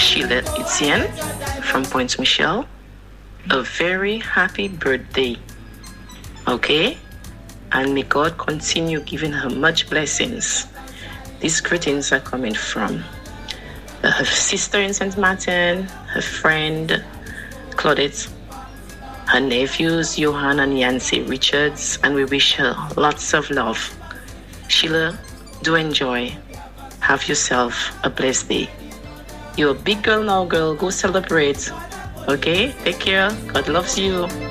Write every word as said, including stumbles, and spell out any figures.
Sheila Etienne from Point Michelle, a very happy birthday. Okay? And may God continue giving her much blessings. These greetings are coming from her sister in Saint Martin, her friend Claudette, her nephews Johan and Yancy Richards, and we wish her lots of love. Sheila, do enjoy. Have yourself a blessed day. You're a big girl now, girl. Go celebrate. Okay? Take care. God loves you.